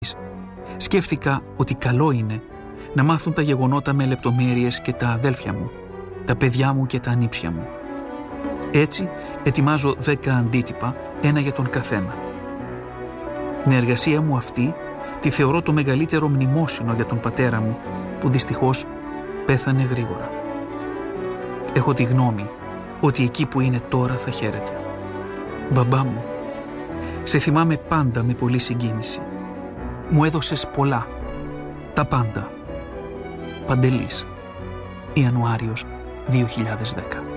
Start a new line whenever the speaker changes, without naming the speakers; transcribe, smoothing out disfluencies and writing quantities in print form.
Σκέφτηκα ότι καλό είναι να μάθουν τα γεγονότα με λεπτομέρειες και τα αδέλφια μου, τα παιδιά μου και τα ανήψια μου. Έτσι, ετοιμάζω 10 αντίτυπα, ένα για τον καθένα. Την εργασία μου αυτή τη θεωρώ το μεγαλύτερο μνημόσυνο για τον πατέρα μου, που δυστυχώς πέθανε γρήγορα. Έχω τη γνώμη ότι εκεί που είναι τώρα θα χαίρεται. Μπαμπά μου, σε θυμάμαι πάντα με πολλή συγκίνηση. Μου έδωσες πολλά, τα πάντα. Παντελής, Ιανουάριος 2010.